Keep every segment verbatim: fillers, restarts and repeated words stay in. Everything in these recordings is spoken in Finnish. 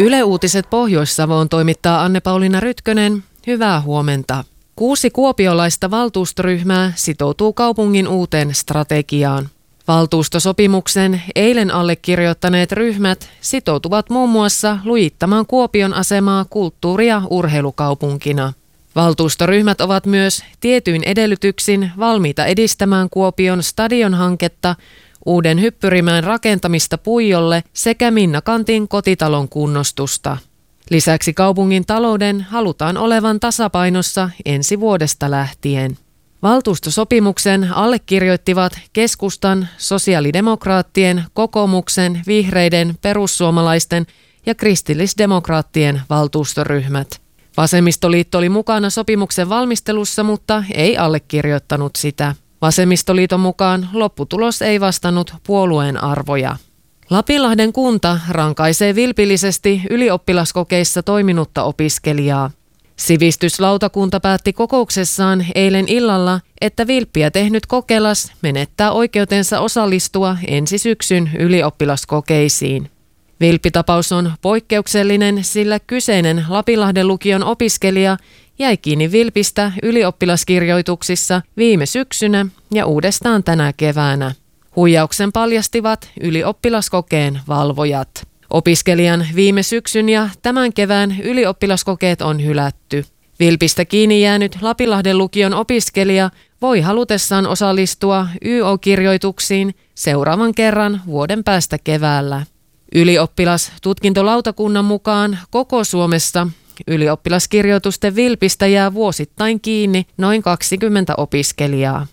Yle Uutiset Pohjois-Savoon toimittaa Anne-Pauliina Rytkönen. Hyvää huomenta. Kuusi kuopiolaista valtuustoryhmää sitoutuu kaupungin uuteen strategiaan. Valtuustosopimuksen eilen allekirjoittaneet ryhmät sitoutuvat muun muassa lujittamaan Kuopion asemaa kulttuuri- ja urheilukaupunkina. Valtuustoryhmät ovat myös tietyin edellytyksin valmiita edistämään Kuopion stadionhanketta, uuden hyppyrimään rakentamista Puijolle sekä Minnakantin kotitalon kunnostusta. Lisäksi kaupungin talouden halutaan olevan tasapainossa ensi vuodesta lähtien. Valtuustosopimuksen allekirjoittivat keskustan, sosiaalidemokraattien, kokoomuksen, vihreiden, perussuomalaisten ja kristillisdemokraattien valtuustoryhmät. Vasemmistoliitto oli mukana sopimuksen valmistelussa, mutta ei allekirjoittanut sitä. Vasemmistoliiton mukaan lopputulos ei vastannut puolueen arvoja. Lapinlahden kunta rankaisee vilpillisesti ylioppilaskokeissa toiminutta opiskelijaa. Sivistyslautakunta päätti kokouksessaan eilen illalla, että vilppiä tehnyt kokeilas menettää oikeutensa osallistua ensi syksyn ylioppilaskokeisiin. Vilppitapaus on poikkeuksellinen, sillä kyseinen Lapinlahden lukion opiskelija jäi kiinni vilpistä ylioppilaskirjoituksissa viime syksynä ja uudestaan tänä keväänä. Huijauksen paljastivat ylioppilaskokeen valvojat. Opiskelijan viime syksyn ja tämän kevään ylioppilaskokeet on hylätty. Vilpistä kiinni jäänyt Lapinlahden lukion opiskelija voi halutessaan osallistua Y O-kirjoituksiin seuraavan kerran vuoden päästä keväällä. Ylioppilastutkintolautakunnan mukaan koko Suomessa ylioppilaskirjoitusten vilpistä jää vuosittain kiinni noin kaksikymmentä opiskelijaa.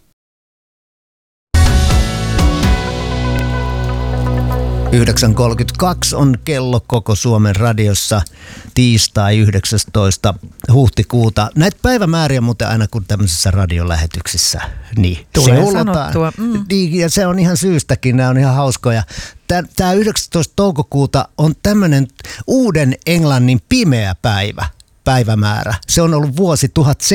yhdeksän kolmekymmentäkaksi on kello koko Suomen radiossa tiistai yhdeksästoista huhtikuuta. Näitä päivämääriä muuten aina kun tämmöisissä radiolähetyksissä niin tulee sanottua. Mm. Niin, ja se on ihan syystäkin, nämä on ihan hauskoja. Tämä yhdeksästoista toukokuuta on tämmöinen uuden Englannin pimeä päivä. Päivämäärä. Se on ollut vuosi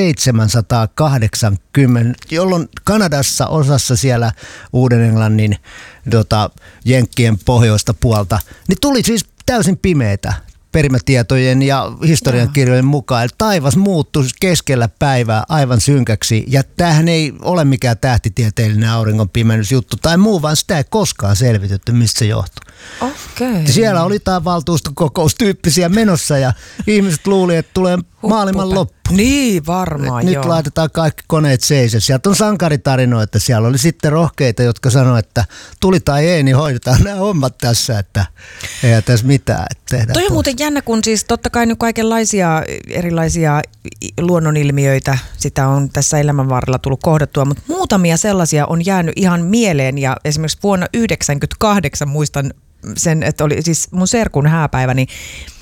tuhatseitsemänsataakahdeksankymmentä, jolloin Kanadassa osassa siellä Uuden-Englannin tota, jenkkien pohjoista puolta, niin tuli siis täysin pimeätä perimätietojen ja historiankirjojen mukaan. Taivas muuttui keskellä päivää aivan synkäksi ja tämähän ei ole mikään tähtitieteellinen auringonpimennysjuttu tai muu, vaan sitä ei koskaan selvitetty, mistä se johtuu. Okay. Siellä oli tämä valtuustokokoustyyppisiä menossa ja ihmiset luuli, että tulee maailman loppu. Niin varmaan, Nyt joo. laitetaan kaikki koneet seisö. Sieltä on sankaritarinoita. Siellä oli sitten rohkeita, jotka sanoivat, että tuli tai ei, niin hoidetaan nämä hommat tässä, että ei tässä mitään tehdä. Toi on muuten jännä, kun siis totta kai nyt kaikenlaisia erilaisia luonnonilmiöitä, sitä on tässä elämän varrella tullut kohdattua, mutta muutamia sellaisia on jäänyt ihan mieleen ja esimerkiksi vuonna yhdeksänkymmentäkahdeksan muistan sen, että oli siis mun serkun hääpäivä, niin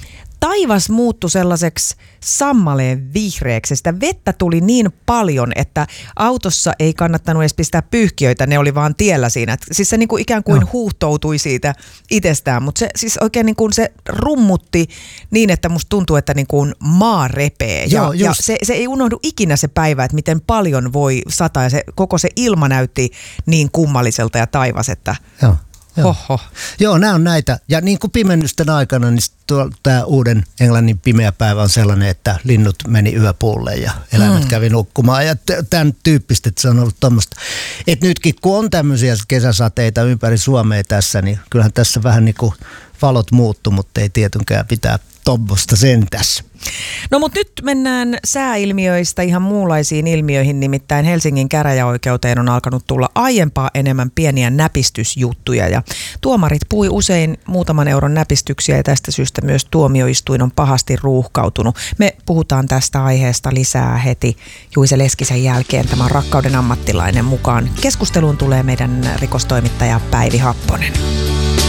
taivas muuttui sellaiseksi sammaleen vihreäksi. Sitä vettä tuli niin paljon, että autossa ei kannattanut edes pistää pyyhkiöitä, ne oli vaan tiellä siinä. Siis se niin kuin ikään kuin no. huuhtoutui siitä itsestään, mutta se siis oikein niin kuin se rummutti niin, että musta tuntuu, että niin kuin maa repee. Joo, ja ja se, se ei unohdu ikinä se päivä, että miten paljon voi sataa ja se, koko se ilma näytti niin kummalliselta ja taivas, että... Joo. Joo. Oho. Joo, nämä on näitä. Ja niin kuin pimennysten aikana, niin tämä uuden Englannin pimeä päivä on sellainen, että linnut meni yöpuulle ja eläimet mm. kävi nukkumaan. Ja tämän tyyppistä, että se on ollut tuommoista. Että nytkin kun on tämmöisiä kesäsateita ympäri Suomea tässä, niin kyllähän tässä vähän niin kuin valot muuttuu, mutta ei tietenkään pitää tommosta sentäs. No mutta nyt mennään sääilmiöistä ihan muunlaisiin ilmiöihin, nimittäin Helsingin käräjäoikeuteen on alkanut tulla aiempaa enemmän pieniä näpistysjuttuja ja tuomarit pui usein muutaman euron näpistyksiä ja tästä syystä myös tuomioistuin on pahasti ruuhkautunut. Me puhutaan tästä aiheesta lisää heti Juise Leskisen jälkeen. Tämä on Rakkauden ammattilainen mukaan. Keskusteluun tulee meidän rikostoimittaja Päivi Happonen.